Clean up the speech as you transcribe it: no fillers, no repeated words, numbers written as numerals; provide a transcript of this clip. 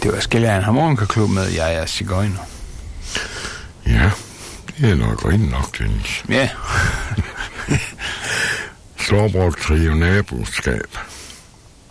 Det var skille af en harmonikaklub med, jeg er cigøjner. Ja, det er nok rent nok, Dennis. Ja. Slåbrok trio naboskab.